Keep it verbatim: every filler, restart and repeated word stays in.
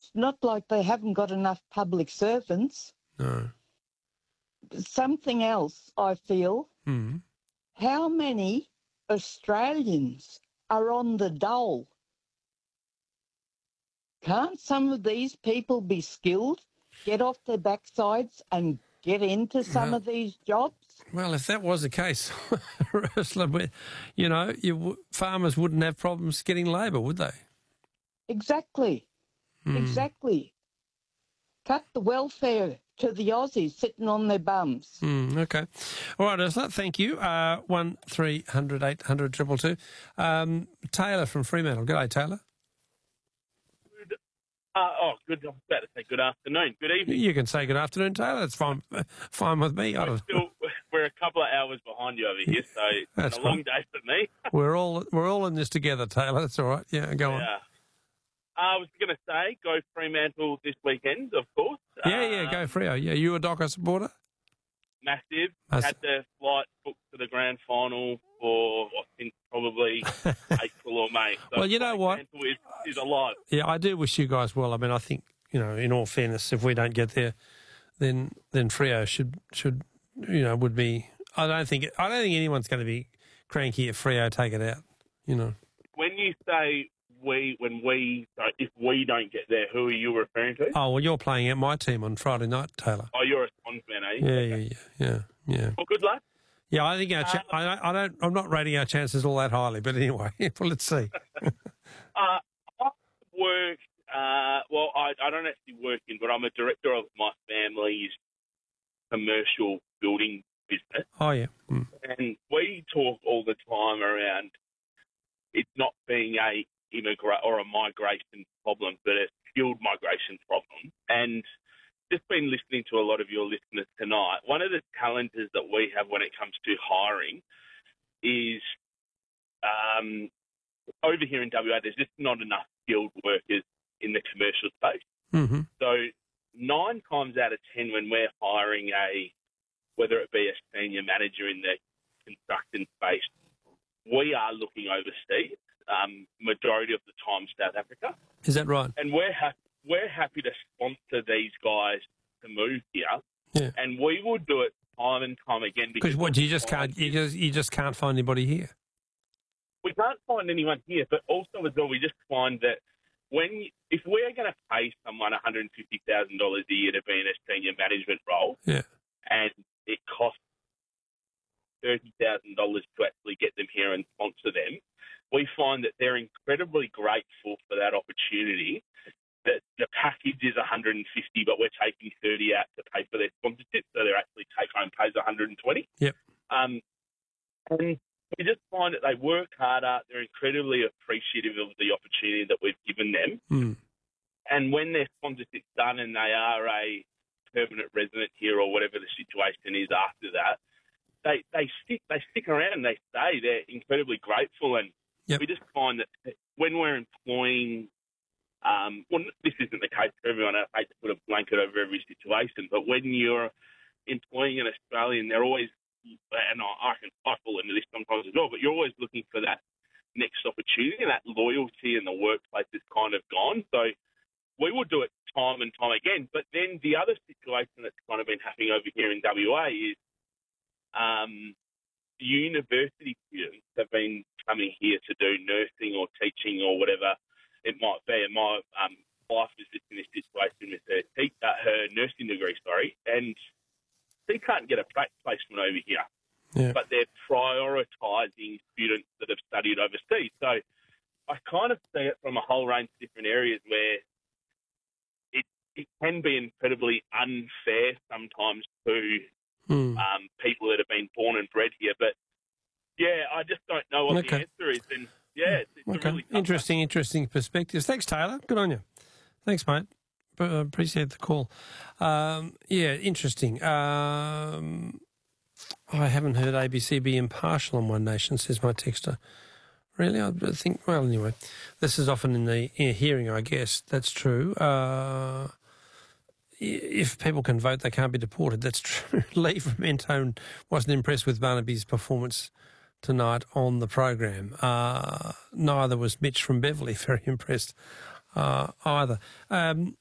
It's not like they haven't got enough public servants. No. Something else, I feel. Mm. How many Australians are on the dole? Can't some of these people be skilled, get off their backsides and get into some well, of these jobs? Well, if that was the case, Ursula, you know, you, farmers wouldn't have problems getting labour, would they? Exactly. Mm. Exactly. Cut the welfare to the Aussies sitting on their bums. Mm, okay. All right, Ursula, thank you. Uh, one three hundred eight hundred two two two. Um, Taylor from Fremantle. G'day, Taylor. Good, uh, oh, good. I was about to say good afternoon. Good evening. You can say good afternoon, Taylor. That's fine, fine with me. I We're, don't still, we're a couple of hours behind you over here, so it's That's been a long fine. day for me. we're all we're all in this together, Taylor. That's all right. Yeah, go on. Yeah. I was going to say, go Fremantle this weekend, of course. Yeah, yeah, go Um, Freo. Yeah, you a Docker supporter? Massive. That's- Had the flight booked to the grand final for, I think, probably April or May. So Well, you know what? Fremantle is, is alive. Yeah, I do wish you guys well. I mean, I think, you know, in all fairness, if we don't get there, then then Freo should should you know would be. I don't think I don't think anyone's going to be cranky if Freo take it out. You know. When you say we, when we, sorry, if we don't get there, who are you referring to? Oh well, you're playing at my team on Friday night, Taylor. Oh, you're a Swans fan, are you? Yeah, Okay. yeah, yeah, yeah, yeah. Well, good luck. Yeah, I think our cha- I, don't- I don't. I'm not rating our chances all that highly, but anyway, well, let's see. Uh, I work, uh, well, I, I don't actually work in, but I'm a director of my family's commercial building business. Oh yeah. Mm. And we talk all the time around it not being a immigrant or a migration problem, but a skilled migration problem. And just been listening to a lot of your listeners tonight. One of the challenges that we have when it comes to hiring is um, over here in W A, there's just not enough skilled workers in the commercial space. Mm-hmm. So nine times out of ten, when we're hiring a, whether it be a senior manager in the construction space, we are looking overseas, um, majority of the time South Africa. Is that right? And we're, ha- we're happy to sponsor these guys to move here. Yeah. And we will do it time and time again. Because what you just find- can't you just you just can't find anybody here. We can't find anyone here, but also as well, we just find that when if we're going to pay someone one hundred fifty thousand dollars a year to be in a senior management role, Yeah. and it costs thirty thousand dollars to actually get them here and sponsor them, we find that they're incredibly grateful for that opportunity, that the package is one hundred fifty, but we're taking thirty out to pay for their sponsorship, so their actually take-home pays one hundred twenty. Yep. Um, and we just find that they work harder, they're incredibly appreciative of the opportunity that we've given them, Mm. and when their sponsorship's done and they are a permanent resident here or whatever the situation is after that, they they stick they stick around, they stay, they're incredibly grateful, and Yep. we just find that when we're employing, um, well, this isn't the case for everyone, I hate to put a blanket over every situation, but when you're employing an Australian, they're always, and I, I can I fall into this sometimes as well, but you're always looking for that next opportunity, and that loyalty in the workplace is kind of gone. So we will do it time and time again. But then the other situation that's kind of been happening over here in W A is um, university students have been coming here to do nursing or teaching or whatever it might be. And my um, wife is just in this situation with her, te- uh, her nursing degree, sorry, and she can't get a pra- placement over here. Yeah. But they're prioritising students that have studied overseas. So I kind of see it from a whole range of different areas where it, it can be incredibly unfair sometimes to Mm. um, people that have been born and bred here. But, yeah, I just don't know what Okay. the answer is. And, yeah, it's, it's Okay. a really tough Interesting, interesting perspectives. Thanks, Taylor. Good on you. Thanks, mate. P- uh, appreciate the call. Um, yeah, interesting. Um, I haven't heard A B C be impartial on One Nation, says my texter. Really? I think, well, anyway, this is often in the in hearing, I guess. That's true. Uh, if people can vote, they can't be deported. That's true. Lee from Mentone wasn't impressed with Barnaby's performance tonight on the program. Uh, neither was Mitch from Beverley very impressed uh, either. Um,